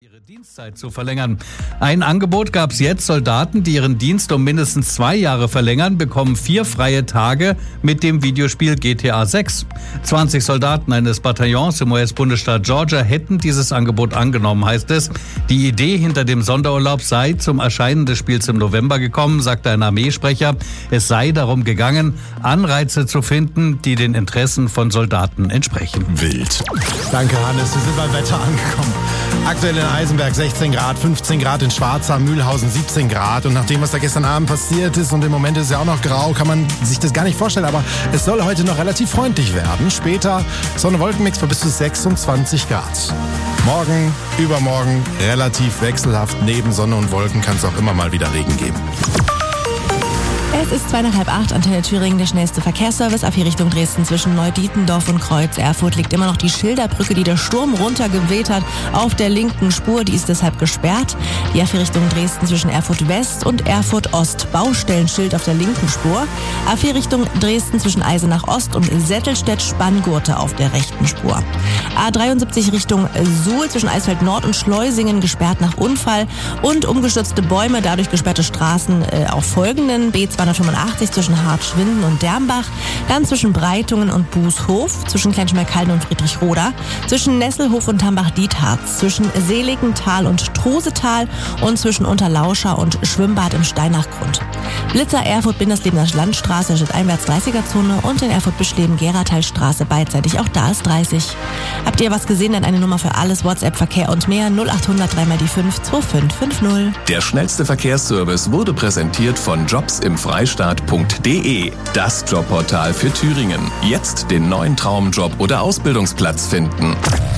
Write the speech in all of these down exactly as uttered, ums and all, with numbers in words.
ihre Dienstzeit zu verlängern. Ein Angebot gab es jetzt. Soldaten, die ihren Dienst um mindestens zwei Jahre verlängern, bekommen vier freie Tage mit dem Videospiel G T A sechs. zwanzig Soldaten eines Bataillons im U S-Bundesstaat Georgia hätten dieses Angebot angenommen, heißt es. Die Idee hinter dem Sonderurlaub sei zum Erscheinen des Spiels im November gekommen, sagte ein Armeesprecher. Es sei darum gegangen, Anreize zu finden, die den Interessen von Soldaten entsprechen. Wild. Danke, Hannes. Wir sind beim Wetter angekommen. Aktuell in Eisenberg sechzehn Grad, fünfzehn Grad in Schwarzheim, Mühlhausen siebzehn Grad. Und nach dem, was da gestern Abend passiert ist und im Moment ist es ja auch noch grau, kann man sich das gar nicht vorstellen. Aber es soll heute noch relativ freundlich werden. Später Sonne-Wolkenmix bei bis zu sechsundzwanzig Grad. Morgen, übermorgen relativ wechselhaft. Neben Sonne und Wolken kann es auch immer mal wieder Regen geben. Es ist zweieinhalb acht, Antenne Thüringen, der schnellste Verkehrsservice. Ab hier Richtung Dresden zwischen Neudietendorf und Kreuz Erfurt liegt immer noch die Schilderbrücke, die der Sturm runtergeweht hat, auf der linken Spur. Die ist deshalb gesperrt. Die ab hier Richtung Dresden zwischen Erfurt West und Erfurt Ost. Baustellenschild auf der linken Spur. Ab hier Richtung Dresden zwischen Eisenach Ost und Settelstedt Spanngurte auf der rechten Spur. A dreiundsiebzig Richtung Suhl zwischen Eisfeld Nord und Schleusingen gesperrt nach Unfall. Und umgestürzte Bäume, dadurch gesperrte Straßen äh, auf folgenden: B zweihundertfünfundachtzig zwischen Hartschwinden und Dermbach, dann zwischen Breitungen und Bußhof, zwischen Kleinschmeickalden und Friedrichroda, zwischen Nesselhof und Tambach-Dietharz, zwischen Seligenthal und Trosetal und zwischen Unterlauscher und Schwimmbad im Steinachgrund. Blitzer Erfurt Binderslebener Landstraße steht einwärts dreißiger-Zone und in Erfurt Beschleben Geratalstraße beidseitig, auch da ist dreißig. Habt ihr was gesehen? Dann eine Nummer für alles, WhatsApp, Verkehr und mehr null achthundert drei mal die fünf zwei fünf fünf null. Der schnellste Verkehrsservice wurde präsentiert von jobs im Freistaat punkt de, das Jobportal für Thüringen. Jetzt den neuen Traumjob oder Ausbildungsplatz finden.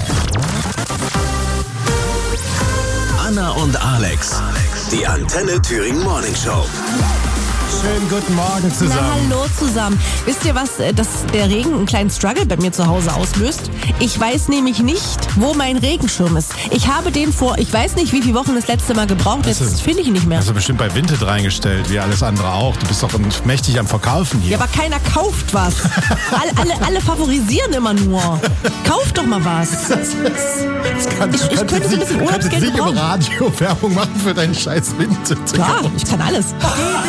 Anna und Alex, die Antenne Thüringen Morning Show. Schönen guten Morgen zusammen. Na, hallo zusammen. Wisst ihr, was äh, dass der Regen einen kleinen Struggle bei mir zu Hause auslöst? Ich weiß nämlich nicht, wo mein Regenschirm ist. Ich habe den vor, ich weiß nicht, wie viele Wochen das letzte Mal gebraucht. Jetzt Also, finde ich ihn nicht mehr. Hast du bestimmt bei Vinted reingestellt, wie alles andere auch. Du bist doch mächtig am Verkaufen hier. Ja, aber keiner kauft was. alle, alle, alle favorisieren immer nur. Kauft doch mal was. Das, ist, das kann, Ich- ich du kannst könnte jetzt so ein nicht, bisschen du kannst jetzt Urlaubsgeld nicht im gebrauchen. Radio Werbung machen für deinen scheiß Vinted. Klar, ich kann alles.